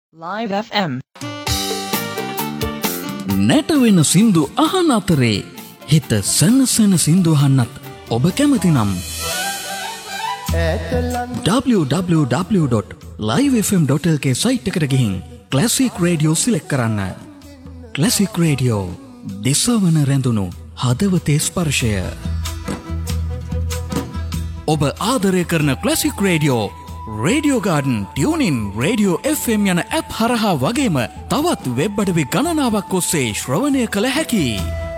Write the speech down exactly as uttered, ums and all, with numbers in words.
Live F M. නැටවෙන සින්දු අහන අතරේ හිත සනසන සින්දු අහන්නත් ඔබ කැමති නම් W W W dot live F M dot L කේ සයිට් එකට ගිහින් ක්ලාසික් රේඩියෝ සිලෙක්ට් කරන්න. ක්ලාසික් රේඩියෝ දිසවන රැඳුණු හදවතේ ස්පර්ශය. ඔබ ආදරය කරන classic radio radio garden, tuning, radio F M යන ඇප් හරහා වගේම තවත් වෙබ් අඩවි ගණනාවක් ඔස්සේ ශ්‍රවණය කළ හැකියි.